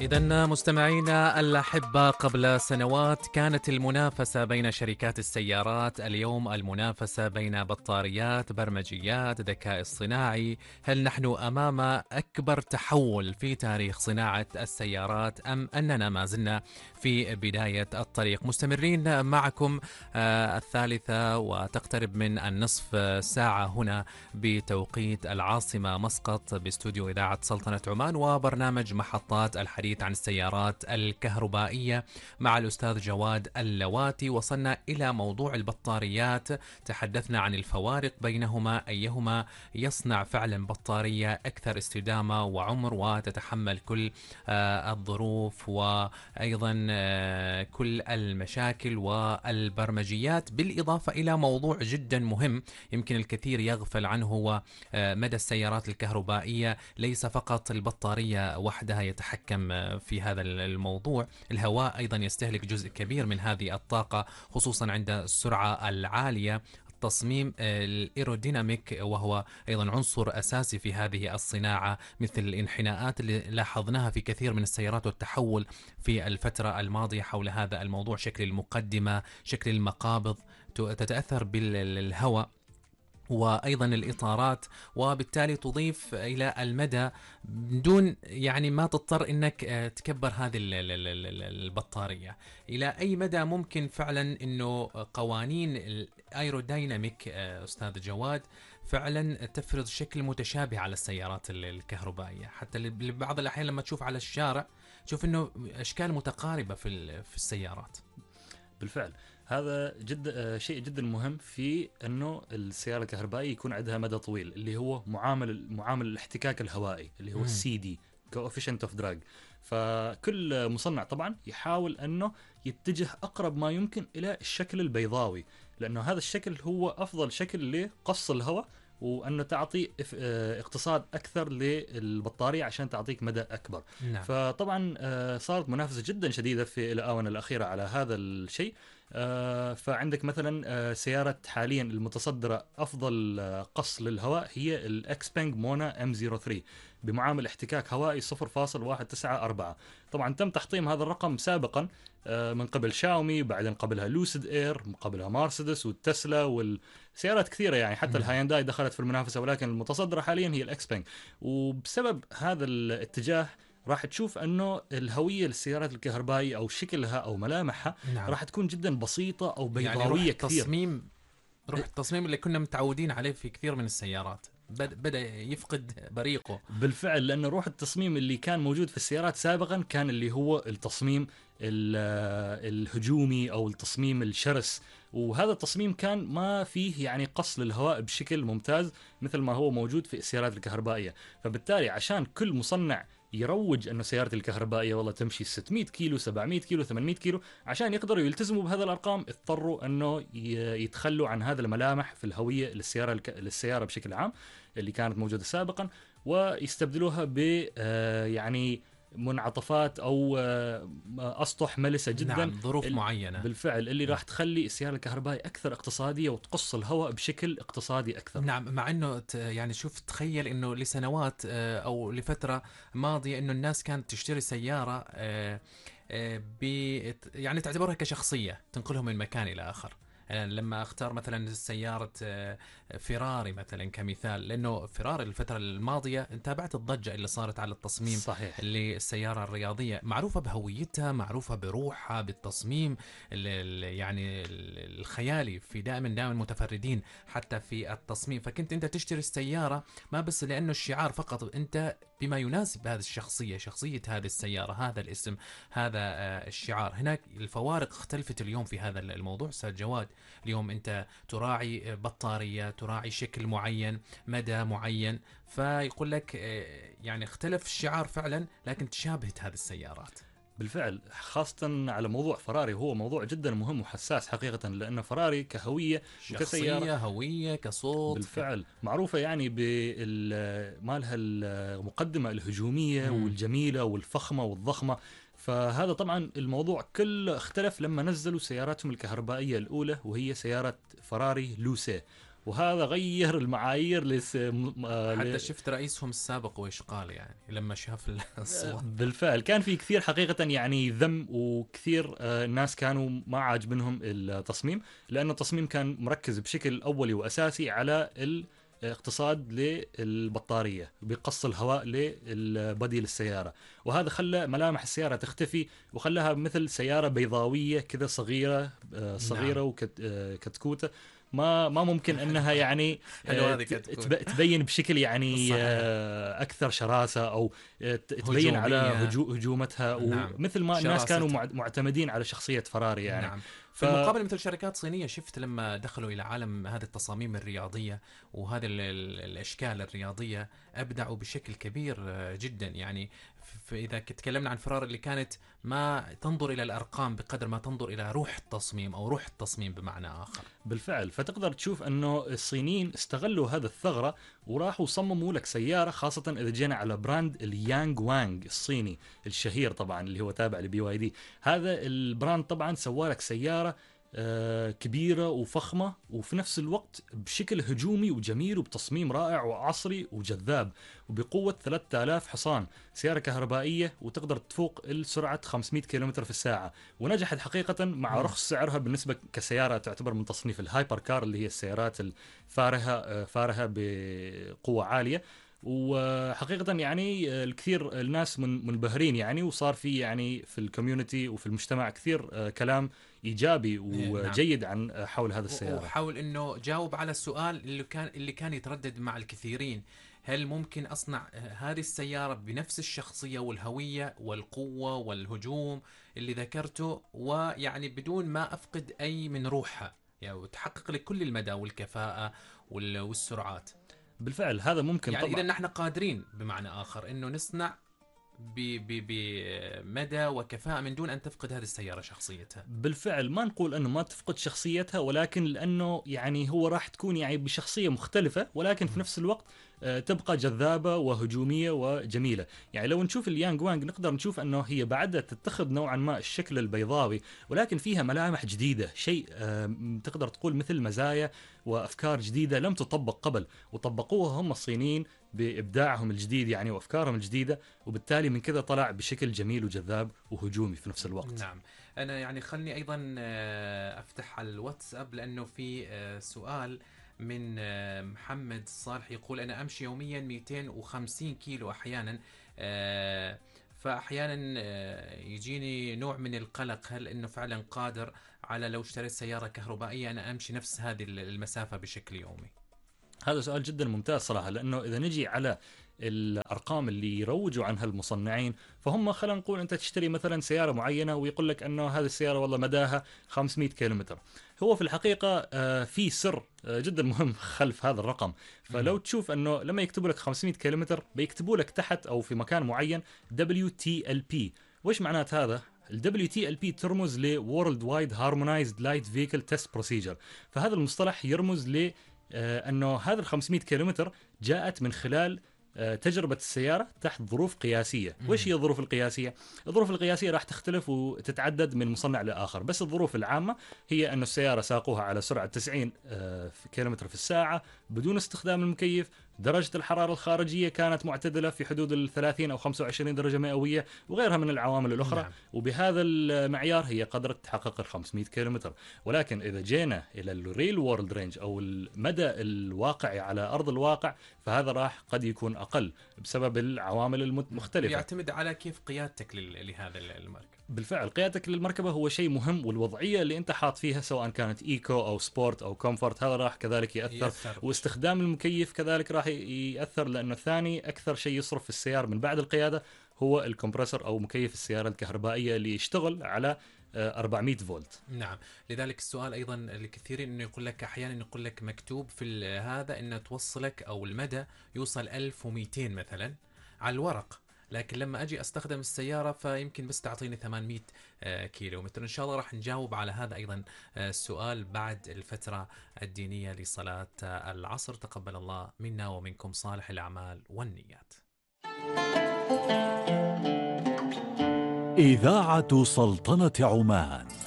إذن مستمعينا الأحبة، قبل سنوات كانت المنافسة بين شركات السيارات، اليوم المنافسة بين بطاريات، برمجيات، ذكاء اصطناعي. هل نحن أمام أكبر تحول في تاريخ صناعة السيارات أم أننا ما زلنا في بداية الطريق؟ مستمرين معكم الثالثة وتقترب من النصف ساعة هنا بتوقيت العاصمة مسقط باستوديو إذاعة سلطنة عمان، وبرنامج محطات الحديث عن السيارات الكهربائية مع الأستاذ جواد اللواتي. وصلنا إلى موضوع البطاريات، تحدثنا عن الفوارق بينهما، أيهما يصنع فعلا بطارية أكثر استدامة وعمر وتتحمل كل الظروف وأيضا كل المشاكل والبرمجيات، بالإضافة إلى موضوع جدا مهم يمكن الكثير يغفل عنه، هو مدى السيارات الكهربائية. ليس فقط البطارية وحدها يتحكم في هذا الموضوع، الهواء أيضا يستهلك جزء كبير من هذه الطاقة، خصوصا عند السرعة العالية. التصميم الإيروديناميك وهو أيضا عنصر أساسي في هذه الصناعة، مثل الانحناءات اللي لاحظناها في كثير من السيارات والتحول في الفترة الماضية حول هذا الموضوع. شكل المقدمة، شكل المقابض تتأثر بالهواء، وأيضا الإطارات، وبالتالي تضيف إلى المدى بدون يعني ما تضطر أنك تكبر هذه البطارية. إلى أي مدى ممكن فعلا أنه قوانين الأيروديناميك أستاذ جواد فعلا تفرض شكل متشابه على السيارات الكهربائية، حتى لبعض الأحيان لما تشوف على الشارع تشوف أنه أشكال متقاربة في السيارات؟ بالفعل هذا شيء جدا مهم في انه السياره الكهربائيه يكون عندها مدى طويل، اللي هو معامل الاحتكاك الهوائي اللي هو السي دي coefficient of drag. فكل مصنع طبعا يحاول انه يتجه اقرب ما يمكن الى الشكل البيضاوي، لانه هذا الشكل هو افضل شكل لقص الهواء، وانه تعطي اقتصاد اكثر للبطاريه عشان تعطيك مدى اكبر. نعم. فطبعا صارت منافسه جدا شديده في الاونه الاخيره على هذا الشيء. فعندك مثلا سياره حاليا المتصدره افضل قص للهواء هي الاكسبنج مونا M03 بمعامل احتكاك هوائي 0.194. طبعا تم تحطيم هذا الرقم سابقا من قبل شاومي، بعدين قبلها لوسيد اير، من قبلها مرسيدس والتسلا والسيارات كثيره، يعني حتى الهاينداي دخلت في المنافسه، ولكن المتصدره حاليا هي الاكسبنج. وبسبب هذا الاتجاه راح تشوف انه الهويه للسيارات الكهربائيه او شكلها او ملامحها نعم. راح تكون جدا بسيطه او بيضاويه يعني روح كثير. التصميم اللي كنا متعودين عليه في كثير من السيارات بدأ يفقد بريقه. بالفعل، لأن روح التصميم اللي كان موجود في السيارات سابقا كان اللي هو التصميم الهجومي أو التصميم الشرس، وهذا التصميم كان ما فيه يعني قص للهواء بشكل ممتاز مثل ما هو موجود في السيارات الكهربائية. فبالتالي عشان كل مصنع يروج أنه سيارة الكهربائية والله تمشي 600 كيلو 700 كيلو 800 كيلو، عشان يقدروا يلتزموا بهذا الأرقام اضطروا أنه يتخلوا عن هذا الملامح في الهوية للسيارة بشكل عام اللي كانت موجودة سابقا، ويستبدلوها ب يعني منعطفات أو أسطح ملسة جدا. نعم، ظروف معينة بالفعل اللي راح تخلي السيارة الكهربائية أكثر اقتصادية وتقص الهواء بشكل اقتصادي أكثر. نعم، مع أنه يعني شوف، تخيل أنه لسنوات أو لفترة ماضية أنه الناس كانت تشتري سيارة يعني تعتبرها كشخصية تنقلهم من مكان إلى آخر. لما اختار مثلا سيارة فيراري مثلا كمثال، لأنه فيراري الفترة الماضية تابعت الضجة اللي صارت على التصميم. صحيح. اللي السيارة الرياضية معروفة بهويتها، معروفة بروحها، بالتصميم يعني الخيالي، في دائما متفردين حتى في التصميم. فكنت أنت تشتري السيارة ما بس لأنه الشعار فقط، أنت بما يناسب هذه الشخصية، شخصية هذه السيارة، هذا الاسم، هذا الشعار. هناك الفوارق اختلفت اليوم في هذا الموضوع أستاذ جواد. اليوم أنت تراعي بطارية، تراعي شكل معين، مدى معين، فيقول لك يعني اختلف الشعار فعلا لكن تشابهت هذه السيارات. بالفعل، خاصة على موضوع فراري، هو موضوع جدا مهم وحساس حقيقة، لأن فراري كهوية شخصية، هوية، كصوت، بالفعل معروفة يعني مالها المقدمة الهجومية والجميلة والفخمة والضخمة. فهذا طبعا الموضوع كله اختلف لما نزلوا سياراتهم الكهربائية الأولى وهي سيارة فراري لوسيه. وهذا غير المعايير حتى شفت رئيسهم السابق وإيش قال يعني لما شاف الصور. بالفعل كان في كثير حقيقة يعني ذم، وكثير الناس كانوا ما عاجبنهم التصميم، لأنه التصميم كان مركز بشكل أولي وأساسي على اقتصاد للبطارية بقص الهواء للبدي للسيارة، وهذا خلى ملامح السيارة تختفي وخلاها مثل سيارة بيضاوية كذا صغيرة صغيرة نعم. وكتكوتة، ما ممكن انها يعني حلوة هذه كتكوت. تبين بشكل يعني صحيح. اكثر شراسة، او تبين على هجومية. هجومتها، نعم. ومثل ما الناس كانوا شراستها. معتمدين على شخصية فراري يعني. نعم. في المقابل مثل شركات صينية شفت لما دخلوا إلى عالم هذه التصاميم الرياضية وهذه الأشكال الرياضية أبدعوا بشكل كبير جدا يعني. فإذا تكلمنا عن فرار اللي كانت ما تنظر إلى الأرقام بقدر ما تنظر إلى روح التصميم أو روح التصميم بمعنى آخر. بالفعل، فتقدر تشوف أنه الصينيين استغلوا هذا الثغرة وراحوا صمموا لك سيارة، خاصة إذا جينا على براند اليانغ وانغ الصيني الشهير طبعا اللي هو تابع لبي واي دي. هذا البراند طبعا سوى لك سيارة كبيرة وفخمة وفي نفس الوقت بشكل هجومي وجميل وبتصميم رائع وعصري وجذاب وبقوة 3000 حصان، سيارة كهربائية وتقدر تفوق السرعة 500 كيلومتر في الساعة، ونجحت حقيقة مع رخص سعرها بالنسبة كسيارة تعتبر من تصنيف الهايبر كار اللي هي السيارات الفارهة بقوة عالية. وحقيقة يعني الكثير الناس منبهرين يعني، وصار في يعني في الكوميونتي وفي المجتمع كثير كلام إيجابي وجيد عن حول هذا السيارة، وحاول إنه جاوب على السؤال اللي كان يتردد مع الكثيرين: هل ممكن أصنع هذه السيارة بنفس الشخصية والهوية والقوة والهجوم اللي ذكرته، ويعني بدون ما أفقد أي من روحها يعني، وتحقق لي كل المدى والكفاءة والسرعات؟ بالفعل هذا ممكن يعني طبعا. إذا نحن قادرين بمعنى آخر إنه نصنع بمدى وكفاءة من دون أن تفقد هذه السيارة شخصيتها. بالفعل ما نقول أنه ما تفقد شخصيتها، ولكن لأنه يعني هو راح تكون يعني بشخصية مختلفة، ولكن في نفس الوقت تبقى جذابة وهجومية وجميلة. يعني لو نشوف اليانغ وانغ نقدر نشوف أنه هي بعدها تتخذ نوعا ما الشكل البيضاوي، ولكن فيها ملامح جديدة، شيء تقدر تقول مثل مزايا وأفكار جديدة لم تطبق قبل، وطبقوها هم الصينيين بإبداعهم الجديد يعني وأفكارهم الجديدة، وبالتالي من كذا طلع بشكل جميل وجذاب وهجومي في نفس الوقت. نعم. أنا يعني خلني أيضا أفتح على الواتساب، لأنه في سؤال من محمد صالح يقول: أنا أمشي يوميا 250 كيلو أحيانا، فأحيانا يجيني نوع من القلق، هل أنه فعلا قادر على لو اشتريت سيارة كهربائية أنا أمشي نفس هذه المسافة بشكل يومي؟ هذا سؤال جدا ممتاز صراحة، لأنه إذا نجي على الأرقام اللي يروجوا عنها المصنعين، فهم خلينا نقول أنت تشتري مثلا سيارة معينة ويقول لك أنه هذه السيارة والله مداها 500 كيلومتر. هو في الحقيقة في سر جدا مهم خلف هذا الرقم. فلو تشوف أنه لما يكتبوا لك 500 كيلومتر بيكتبوا لك تحت أو في مكان معين WTLP. وإيش معنات هذا؟ ال WTLP ترمز ل World Wide Harmonized Light Vehicle Test Procedure. فهذا المصطلح يرمز ل أنه هذا ال 500 كيلومتر جاءت من خلال تجربة السيارة تحت ظروف قياسية. وإيش هي الظروف القياسية؟ الظروف القياسية راح تختلف وتتعدد من مصنع لآخر، بس الظروف العامة هي أن السيارة ساقوها على سرعة 90 كيلومتر في الساعة بدون استخدام المكيف، درجة الحرارة الخارجية كانت معتدلة في حدود 30 أو 25 درجة مئوية، وغيرها من العوامل الأخرى. نعم. وبهذا المعيار هي قدرت تحقق ال 500 كيلومتر. ولكن إذا جينا إلى الريل وورلد رينج أو المدى الواقعي على أرض الواقع، فهذا راح قد يكون أقل بسبب العوامل المختلفة. يعتمد على كيف قيادتك لهذا المركب. بالفعل قيادتك للمركبة هو شيء مهم، والوضعية اللي انت حاط فيها سواء كانت ايكو او سبورت او كومفورت هذا راح كذلك يأثر. واستخدام المكيف كذلك راح يأثر، لانه ثاني اكثر شيء يصرف في السيارة من بعد القيادة هو الكمبرسور او مكيف السيارة الكهربائية اللي يشتغل على 400 فولت. نعم. لذلك السؤال أيضا لكثيرين إنه يقول لك أحيانا يقول لك مكتوب في هذا إنه توصلك أو المدى يوصل 1200 مثلا على الورق، لكن لما أجي أستخدم السيارة فيمكن بس تعطيني 800 كيلومتر. إن شاء الله راح نجاوب على هذا أيضا السؤال بعد الفترة الدينية لصلاة العصر. تقبل الله منا ومنكم صالح الأعمال والنيات. إذاعة سلطنة عمان.